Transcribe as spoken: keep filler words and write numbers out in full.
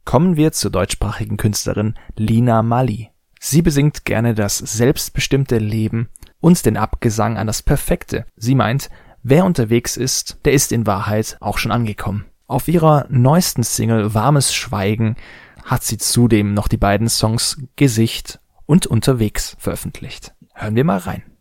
Kommen wir zur deutschsprachigen Künstlerin Lina Marley. Sie besingt gerne das selbstbestimmte Leben und den Abgesang an das Perfekte. Sie meint, wer unterwegs ist, der ist in Wahrheit auch schon angekommen. Auf ihrer neuesten Single Warmes Schweigen hat sie zudem noch die beiden Songs Gesicht und Unterwegs veröffentlicht. Hören wir mal rein.